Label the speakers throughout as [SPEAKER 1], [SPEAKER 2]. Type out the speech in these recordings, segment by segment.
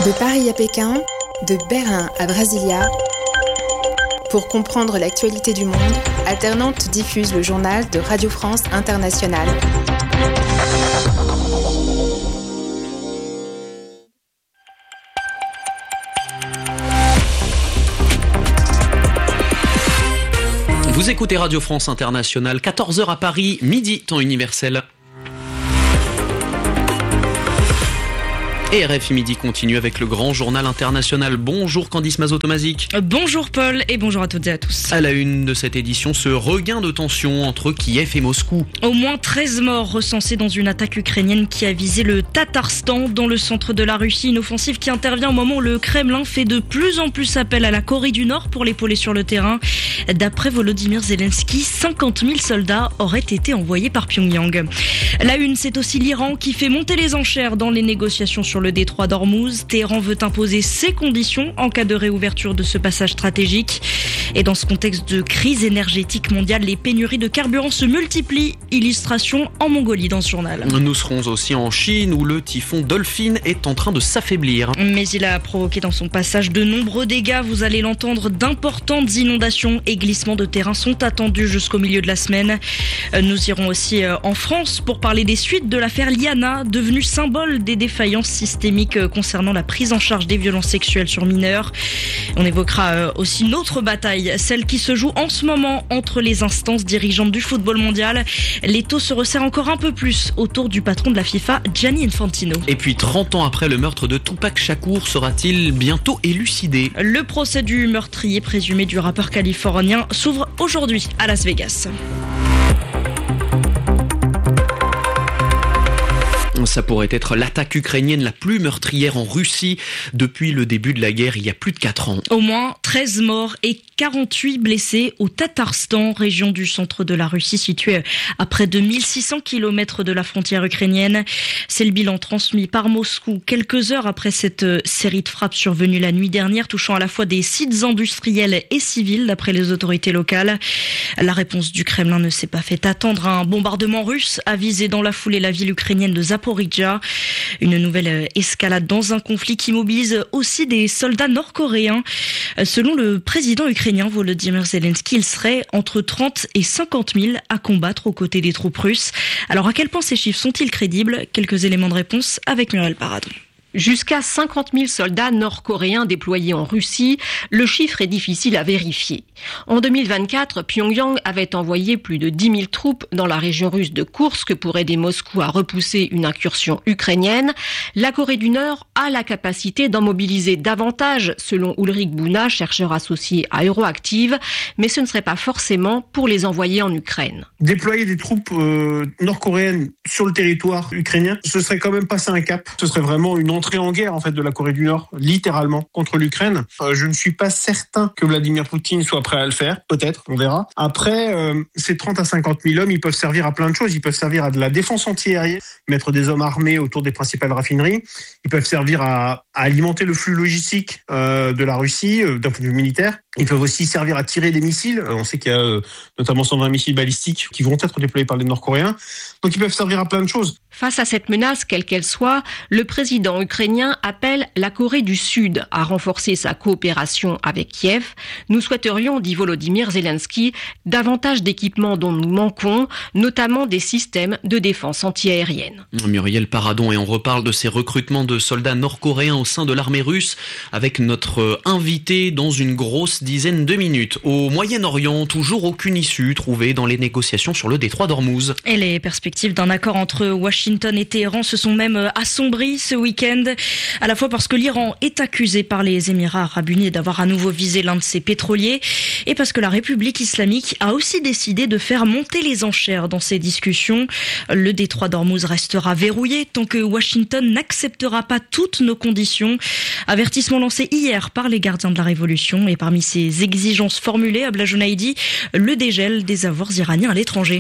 [SPEAKER 1] De Paris à Pékin, de Berlin à Brasilia, pour comprendre l'actualité du monde, Alternante diffuse le journal de Radio France Internationale.
[SPEAKER 2] Vous écoutez Radio France Internationale, 14h à Paris, midi, temps universel. Et RFI Midi continue avec le grand journal international. Bonjour Candice Mazot-Tomazic.
[SPEAKER 3] Bonjour Paul et bonjour à toutes et à tous.
[SPEAKER 2] À la une de cette édition, ce regain de tension entre Kiev et Moscou.
[SPEAKER 3] Au moins 13 morts recensés dans une attaque ukrainienne qui a visé le Tatarstan dans le centre de la Russie. Une offensive qui intervient au moment où le Kremlin fait de plus en plus appel à la Corée du Nord pour l'épauler sur le terrain. D'après Volodymyr Zelensky, 50 000 soldats auraient été envoyés par Pyongyang. La une, c'est aussi l'Iran qui fait monter les enchères dans les négociations sur le détroit d'Ormuz. Téhéran veut imposer ses conditions en cas de réouverture de ce passage stratégique. Et dans ce contexte de crise énergétique mondiale, les pénuries de carburant se multiplient. Illustration en Mongolie dans ce journal.
[SPEAKER 2] Nous serons aussi en Chine où le typhon Dolphin est en train de s'affaiblir.
[SPEAKER 3] Mais il a provoqué dans son passage de nombreux dégâts. Vous allez l'entendre, d'importantes inondations et glissements de terrain sont attendus jusqu'au milieu de la semaine. Nous irons aussi en France pour parler des suites de l'affaire Liana, devenue symbole des défaillances systémiques concernant la prise en charge des violences sexuelles sur mineurs. On évoquera aussi une autre bataille, celle qui se joue en ce moment entre les instances dirigeantes du football mondial. L'étau se resserre encore un peu plus autour du patron de la FIFA, Gianni Infantino.
[SPEAKER 2] Et puis 30 ans après le meurtre de Tupac Shakur, sera-t-il bientôt élucidé ?
[SPEAKER 3] Le procès du meurtrier présumé du rappeur californien s'ouvre aujourd'hui à Las Vegas.
[SPEAKER 2] Ça pourrait être l'attaque ukrainienne la plus meurtrière en Russie depuis le début de la guerre il y a plus de 4 ans.
[SPEAKER 3] Au moins 13 morts et 48 blessés au Tatarstan, région du centre de la Russie située à près de 1600 km de la frontière ukrainienne. C'est le bilan transmis par Moscou quelques heures après cette série de frappes survenues la nuit dernière, touchant à la fois des sites industriels et civils d'après les autorités locales. La réponse du Kremlin ne s'est pas fait attendre. Un bombardement russe a visé dans la foulée la ville ukrainienne de Zaporizhzhia. Une nouvelle escalade dans un conflit qui mobilise aussi des soldats nord-coréens. Selon le président ukrainien Volodymyr Zelensky, il serait entre 30 et 50 000 à combattre aux côtés des troupes russes. Alors à quel point ces chiffres sont-ils crédibles ? Quelques éléments de réponse avec Muriel Paradon.
[SPEAKER 4] Jusqu'à 50 000 soldats nord-coréens déployés en Russie, le chiffre est difficile à vérifier. En 2024, Pyongyang avait envoyé plus de 10 000 troupes dans la région russe de Koursk pour aider Moscou à repousser une incursion ukrainienne. La Corée du Nord a la capacité d'en mobiliser davantage, selon Ulrich Buna, chercheur associé à Euroactive, mais ce ne serait pas forcément pour les envoyer en Ukraine.
[SPEAKER 5] Déployer des troupes nord-coréennes sur le territoire ukrainien, ce serait quand même passer un cap. Ce serait vraiment une entrée en guerre en fait de la Corée du Nord, littéralement, contre l'Ukraine. Je ne suis pas certain que Vladimir Poutine soit prêt à le faire, peut-être, on verra. Après, ces 30 à 50 000 hommes, ils peuvent servir à plein de choses. Ils peuvent servir à de la défense antiaérienne, mettre des hommes armés autour des principales raffineries. Ils peuvent servir à alimenter le flux logistique de la Russie, d'un point de vue militaire. Ils peuvent aussi servir à tirer des missiles. On sait qu'il y a notamment 120 missiles balistiques qui vont être déployés par les Nord-Coréens. Donc ils peuvent servir à plein de choses.
[SPEAKER 4] Face à cette menace, quelle qu'elle soit, le président ukrainien appelle la Corée du Sud à renforcer sa coopération avec Kiev. Nous souhaiterions, dit Volodymyr Zelensky, davantage d'équipements dont nous manquons, notamment des systèmes de défense antiaérienne.
[SPEAKER 2] Muriel Paradon, et on reparle de ces recrutements de soldats nord-coréens au sein de l'armée russe avec notre invité dans une grosse dizaine de minutes. Au Moyen-Orient, toujours aucune issue trouvée dans les négociations sur le détroit d'Ormuz.
[SPEAKER 3] Et les perspectives d'un accord entre Washington et Téhéran se sont même assombries ce week-end, à la fois parce que l'Iran est accusé par les Émirats arabes unis d'avoir à nouveau visé l'un de ses pétroliers, et parce que la République islamique a aussi décidé de faire monter les enchères dans ces discussions. Le détroit d'Ormuz restera verrouillé tant que Washington n'acceptera pas toutes nos conditions. Avertissement lancé hier par les gardiens de la Révolution, et parmi ces exigences formulées, Abla Jounaidi, le dégel des avoirs iraniens à l'étranger.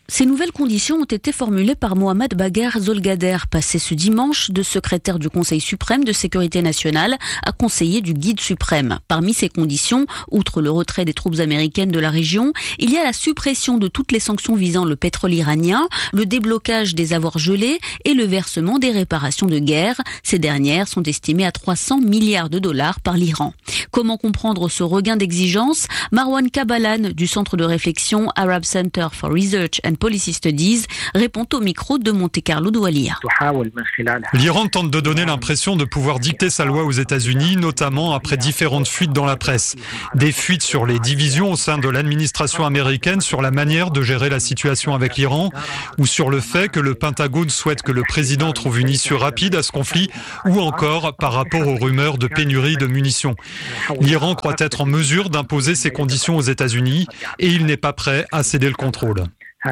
[SPEAKER 6] Ces nouvelles conditions ont été formulées par Mohamed Bagher Zolgader, passé ce dimanche de secrétaire du Conseil suprême de sécurité nationale à conseiller du guide suprême. Parmi ces conditions, outre le retrait des troupes américaines de la région, il y a la suppression de toutes les sanctions visant le pétrole iranien, le déblocage des avoirs gelés et le versement des réparations de guerre. Ces dernières sont estimées à 300 milliards de dollars par l'Iran. Comment comprendre ce regain d'exigence ? Marwan Kabalan du Centre de réflexion Arab Center for Research and Policy Studies répond au micro de Monte Carlo Doualiya.
[SPEAKER 7] L'Iran tente de donner l'impression de pouvoir dicter sa loi aux États-Unis, notamment après différentes fuites dans la presse. Des fuites sur les divisions au sein de l'administration américaine sur la manière de gérer la situation avec l'Iran ou sur le fait que le Pentagone souhaite que le président trouve une issue rapide à ce conflit ou encore par rapport aux rumeurs de pénurie de munitions. L'Iran croit être en mesure d'imposer ces conditions aux États-Unis et il n'est pas prêt à céder le contrôle.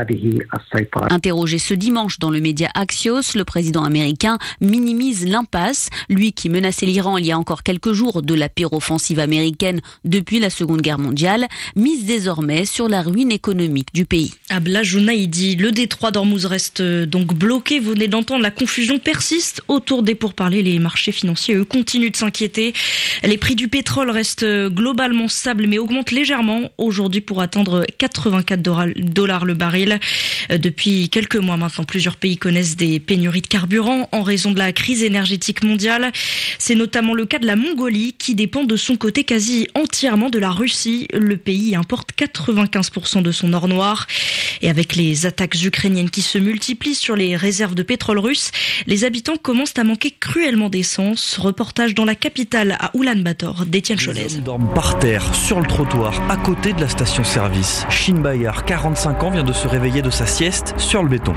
[SPEAKER 6] Interrogé ce dimanche dans le média Axios, le président américain minimise l'impasse. Lui qui menaçait l'Iran il y a encore quelques jours de la pire offensive américaine depuis la Seconde Guerre mondiale, mise désormais sur la ruine économique du pays.
[SPEAKER 3] Abla Jounaïdi, le détroit d'Ormuz reste donc bloqué. Vous venez d'entendre, la confusion persiste autour des pourparlers. Les marchés financiers, eux, continuent de s'inquiéter. Les prix du pétrole restent globalement stables mais augmentent légèrement aujourd'hui pour atteindre 84 $ le baril. Depuis quelques mois maintenant, plusieurs pays connaissent des pénuries de carburant en raison de la crise énergétique mondiale. C'est notamment le cas de la Mongolie qui dépend de son côté quasi entièrement de la Russie. Le pays importe 95% de son or noir. Et avec les attaques ukrainiennes qui se multiplient sur les réserves de pétrole russe, les habitants commencent à manquer cruellement d'essence. Reportage dans la capitale à Oulan-Bator d'Étienne Cholez.
[SPEAKER 8] Les hommes dorment par terre, sur le trottoir, à côté de la station-service. Shin Bayar, 45 ans, vient de se réveiller de sa sieste sur le béton.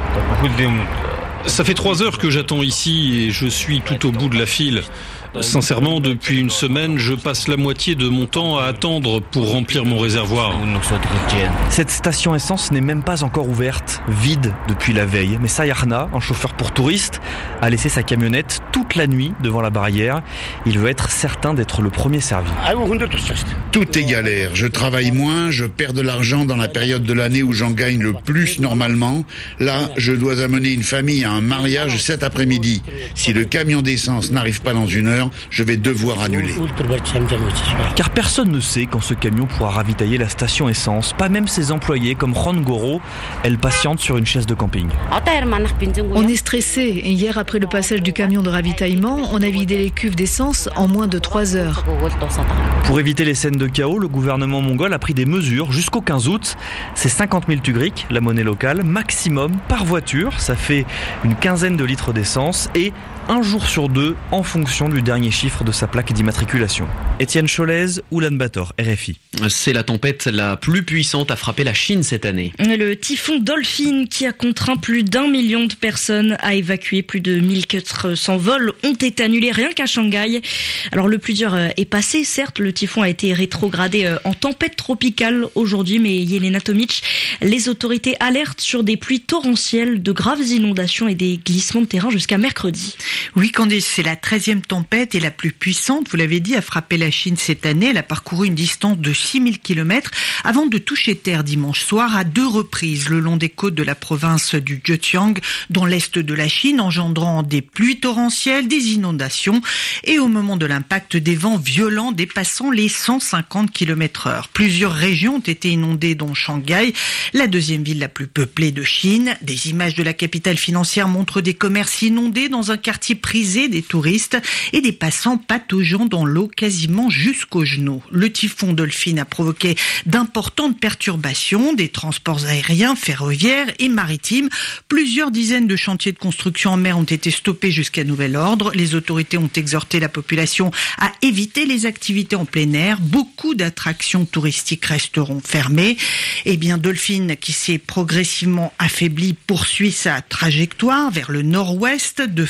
[SPEAKER 9] Ça fait 3 heures que j'attends ici et je suis tout au bout de la file. Sincèrement, depuis une semaine, je passe la moitié de mon temps à attendre pour remplir mon réservoir.
[SPEAKER 8] Cette station essence n'est même pas encore ouverte, vide depuis la veille. Mais Sayarna, un chauffeur pour touristes, a laissé sa camionnette toute la nuit devant la barrière. Il veut être certain d'être le premier servi.
[SPEAKER 10] Tout est galère. Je travaille moins, je perds de l'argent dans la période de l'année où j'en gagne le plus normalement. Là, je dois amener une famille à un mariage cet après-midi. Si le camion d'essence n'arrive pas dans une heure, je vais devoir annuler.
[SPEAKER 8] Car personne ne sait quand ce camion pourra ravitailler la station essence, pas même ses employés comme Ron Goro. Elle patiente sur une chaise de camping.
[SPEAKER 11] On est stressé et hier après le passage du camion de ravitaillement, on a vidé les cuves d'essence en moins de 3 heures.
[SPEAKER 8] Pour éviter les scènes de chaos, le gouvernement mongol a pris des mesures jusqu'au 15 août. C'est 50 000 tugriks, la monnaie locale, maximum par voiture. Ça fait une quinzaine de litres d'essence et 1 jour sur 2 en fonction du dernier chiffre de sa plaque d'immatriculation. Étienne Cholez, Oulan-Bator, RFI.
[SPEAKER 2] C'est la tempête la plus puissante à frapper la Chine cette année.
[SPEAKER 3] Le typhon Dolphin qui a contraint plus d'1 million de personnes à évacuer. Plus de 1400 vols ont été annulés rien qu'à Shanghai. Alors le plus dur est passé, certes, le typhon a été rétrogradé en tempête tropicale aujourd'hui, mais Yelena Tomic, les autorités alertent sur des pluies torrentielles, de graves inondations et des glissements de terrain jusqu'à mercredi.
[SPEAKER 12] Oui, Candice, c'est la 13e tempête et la plus puissante, vous l'avez dit, à frapper la Chine cette année. Elle a parcouru une distance de 6000 km avant de toucher terre dimanche soir à 2 reprises le long des côtes de la province du Zhejiang, dans l'est de la Chine, engendrant des pluies torrentielles, des inondations et au moment de l'impact des vents violents dépassant les 150 km/h. Plusieurs régions ont été inondées, dont Shanghai, la 2e ville la plus peuplée de Chine. Des images de la capitale financière montrent des commerces inondés dans un quartier prisé des touristes et des passants pataugeant dans l'eau quasiment jusqu'aux genoux. Le typhon Dolphin a provoqué d'importantes perturbations des transports aériens, ferroviaires et maritimes. Plusieurs dizaines de chantiers de construction en mer ont été stoppés jusqu'à nouvel ordre. Les autorités ont exhorté la population à éviter les activités en plein air. Beaucoup d'attractions touristiques resteront fermées. Eh bien, Dolphin, qui s'est progressivement affaibli, poursuit sa trajectoire vers le nord-ouest. De fortes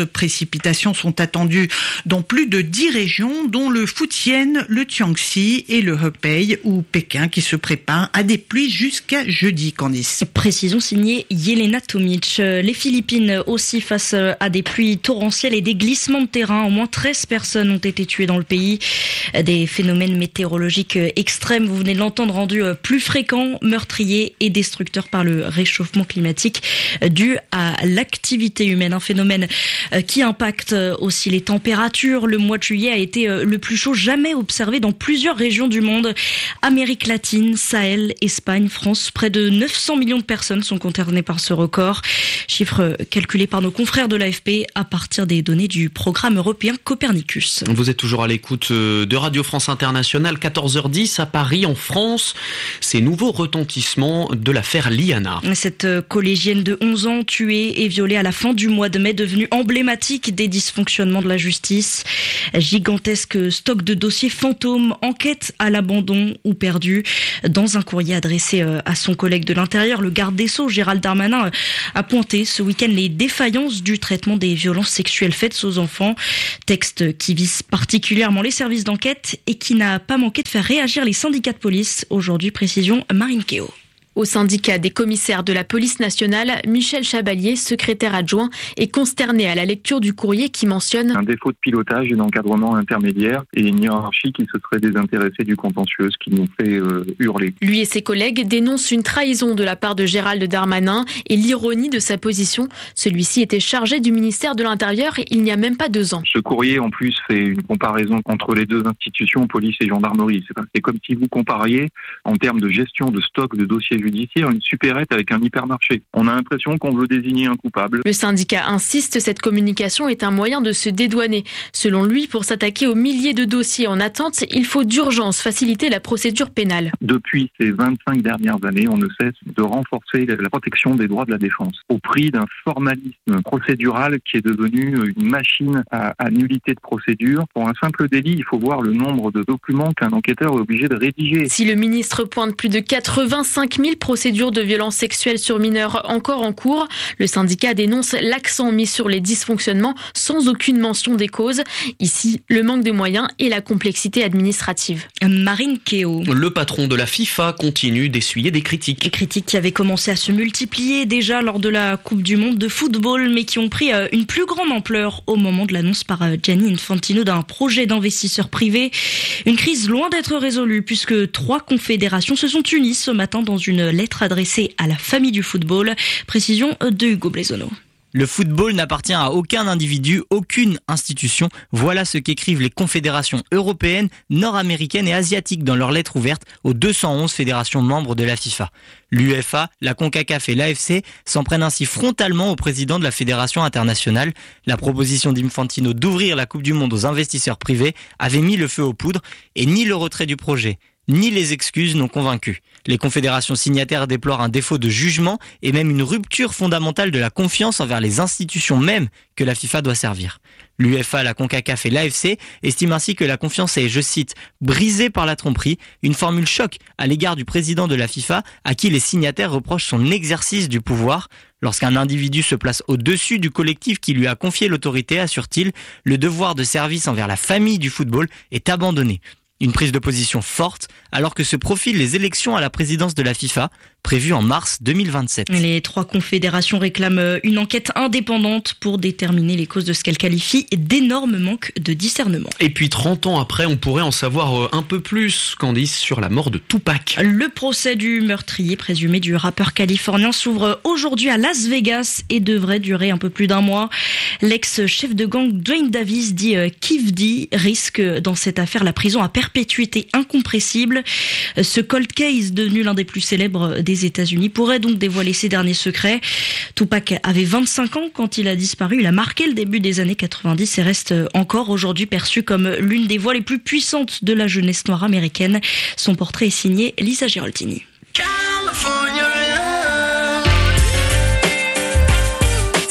[SPEAKER 12] précipitations sont attendues dans plus de 10 régions, dont le Fujian, le Jiangxi et le Hebei, ou Pékin qui se prépare à des pluies jusqu'à jeudi, Candice.
[SPEAKER 3] Précision signée Yelena Tomic. Les Philippines aussi face à des pluies torrentielles et des glissements de terrain. Au moins 13 personnes ont été tuées dans le pays. Des phénomènes météorologiques extrêmes, vous venez de l'entendre, rendus plus fréquents, meurtriers et destructeurs par le réchauffement climatique dû à l'activité humaine. Un phénomène qui impacte aussi les températures. Le mois de juillet a été le plus chaud jamais observé dans plusieurs régions du monde. Amérique latine, Sahel, Espagne, France. Près de 900 millions de personnes sont concernées par ce record. Chiffre calculé par nos confrères de l'AFP à partir des données du programme européen Copernicus.
[SPEAKER 2] Vous êtes toujours à l'écoute de Radio France Internationale, 14h10 à Paris, en France. Ces nouveaux retentissements de l'affaire Liana.
[SPEAKER 3] Cette collégienne de 11 ans tuée et violée à la fin du mois de mai, devenue emblématique des dysfonctionnements de la justice. Gigantesque stock de dossiers fantômes, enquête à l'abandon ou perdu. Dans un courrier adressé à son collègue de l'Intérieur, le garde des Sceaux, Gérald Darmanin, a pointé ce week-end les défaillances du traitement des violences sexuelles faites aux enfants. Texte qui vise particulièrement les services d'enquête et qui n'a pas manqué de faire réagir les syndicats de police. Aujourd'hui, précision Marine Keo.
[SPEAKER 1] Au syndicat des commissaires de la police nationale, Michel Chabalier, secrétaire adjoint, est consterné à la lecture du courrier qui mentionne
[SPEAKER 13] un défaut de pilotage et d'encadrement intermédiaire et une hiérarchie qui se serait désintéressée du contentieux, ce qui nous fait hurler.
[SPEAKER 1] Lui et ses collègues dénoncent une trahison de la part de Gérald Darmanin et l'ironie de sa position. Celui-ci était chargé du ministère de l'Intérieur il n'y a même pas 2 ans.
[SPEAKER 13] Ce courrier, en plus, fait une comparaison entre les deux institutions, police et gendarmerie. C'est comme si vous compariez, en termes de gestion de stock de dossiers judiciaire, une supérette avec un hypermarché. On a l'impression qu'on veut désigner un coupable.
[SPEAKER 1] Le syndicat insiste, cette communication est un moyen de se dédouaner. Selon lui, pour s'attaquer aux milliers de dossiers en attente, il faut d'urgence faciliter la procédure pénale.
[SPEAKER 13] Depuis ces 25 dernières années, on ne cesse de renforcer la protection des droits de la défense au prix d'un formalisme procédural qui est devenu une machine à nullité de procédure. Pour un simple délit, il faut voir le nombre de documents qu'un enquêteur est obligé de rédiger.
[SPEAKER 1] Si le ministre pointe plus de 85 000 procédures de violences sexuelles sur mineurs encore en cours, le syndicat dénonce l'accent mis sur les dysfonctionnements sans aucune mention des causes. Ici, le manque de moyens et la complexité administrative.
[SPEAKER 3] Marine Keo.
[SPEAKER 2] Le patron de la FIFA continue d'essuyer des critiques.
[SPEAKER 3] Des critiques qui avaient commencé à se multiplier déjà lors de la Coupe du Monde de football, mais qui ont pris une plus grande ampleur au moment de l'annonce par Gianni Infantino d'un projet d'investisseur privé. Une crise loin d'être résolue puisque 3 confédérations se sont unies ce matin dans une lettre adressée à la famille du football. Précision de Hugo Blaisono.
[SPEAKER 14] Le football n'appartient à aucun individu, aucune institution. Voilà ce qu'écrivent les confédérations européennes, nord-américaines et asiatiques dans leur lettre ouverte aux 211 fédérations membres de la FIFA. L'UEFA, la CONCACAF et l'AFC s'en prennent ainsi frontalement au président de la Fédération internationale. La proposition d'Infantino d'ouvrir la Coupe du Monde aux investisseurs privés avait mis le feu aux poudres et ni le retrait du projet ni les excuses n'ont convaincu. Les confédérations signataires déplorent un défaut de jugement et même une rupture fondamentale de la confiance envers les institutions mêmes que la FIFA doit servir. L'UEFA, la CONCACAF et l'AFC estiment ainsi que la confiance est, je cite, brisée par la tromperie, une formule choc à l'égard du président de la FIFA à qui les signataires reprochent son exercice du pouvoir. Lorsqu'un individu se place au-dessus du collectif qui lui a confié l'autorité, assure-t-il, le devoir de service envers la famille du football est abandonné. Une prise de position forte alors que se profilent les élections à la présidence de la FIFA prévues en mars 2027.
[SPEAKER 3] Les 3 confédérations réclament une enquête indépendante pour déterminer les causes de ce qu'elles qualifient d'énormes manques de discernement.
[SPEAKER 2] Et puis 30 ans après, on pourrait en savoir un peu plus, Candice, sur la mort de Tupac.
[SPEAKER 3] Le procès du meurtrier présumé du rappeur californien s'ouvre aujourd'hui à Las Vegas et devrait durer un peu plus d'1 mois. L'ex-chef de gang Dwayne Davis, dit Kif D, risque dans cette affaire la prison à perpétuité incompressible. Ce cold case, devenu l'un des plus célèbres des États-Unis, pourrait donc dévoiler ses derniers secrets. Tupac avait 25 ans quand il a disparu. Il a marqué le début des années 90 et reste encore aujourd'hui perçu comme l'une des voix les plus puissantes de la jeunesse noire américaine. Son portrait est signé Lisa Geraldini.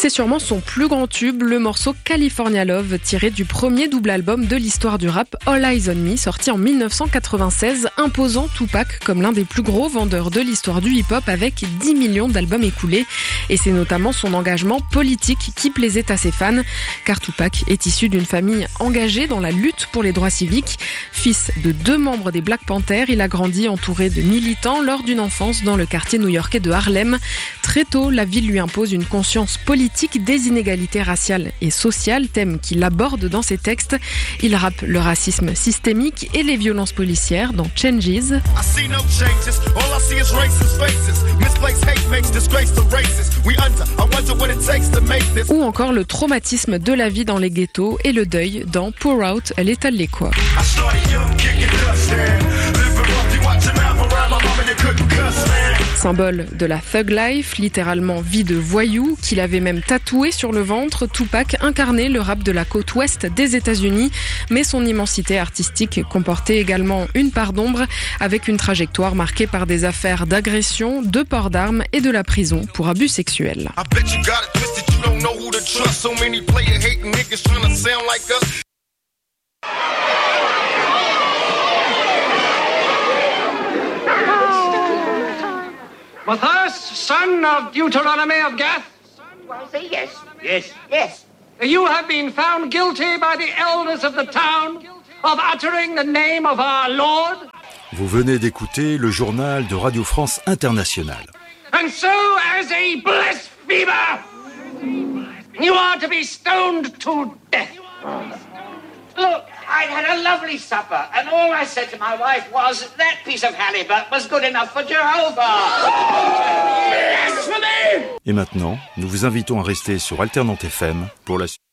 [SPEAKER 15] C'est sûrement son plus grand tube, le morceau California Love, tiré du premier double album de l'histoire du rap, All Eyes on Me, sorti en 1996, imposant Tupac comme l'un des plus gros vendeurs de l'histoire du hip-hop avec 10 millions d'albums écoulés. Et c'est notamment son engagement politique qui plaisait à ses fans, car Tupac est issu d'une famille engagée dans la lutte pour les droits civiques. Fils de 2 membres des Black Panthers, il a grandi entouré de militants lors d'une enfance dans le quartier new-yorkais de Harlem. Très tôt, la ville lui impose une conscience politique des inégalités raciales et sociales, thème qu'il aborde dans ses textes. Il rappe le racisme systémique et les violences policières dans Changes. Ou encore le traumatisme de la vie dans les ghettos et le deuil dans Pour Out, Little Liquor. Symbole de la thug life, littéralement vie de voyou, qu'il avait même tatoué sur le ventre, Tupac incarnait le rap de la côte ouest des États-Unis, mais son immensité artistique comportait également une part d'ombre, avec une trajectoire marquée par des affaires d'agression, de port d'armes et de la prison pour abus sexuels.
[SPEAKER 16] Matthias, son of Deuteronomy of Gath?
[SPEAKER 17] Was he? Yes. Yes. Yes.
[SPEAKER 16] You have been found guilty by the elders of the town of uttering the name of our Lord.
[SPEAKER 18] Vous venez d'écouter le journal de Radio France Internationale.
[SPEAKER 16] And so, as a blasphemer, you are to be stoned to death.
[SPEAKER 17] Look, I'd had a lovely supper, and all I said to my wife was that piece of halibut was good enough for Jehovah. Blasphemy!
[SPEAKER 18] Et maintenant, nous vous invitons à rester sur Alternante FM pour la suite.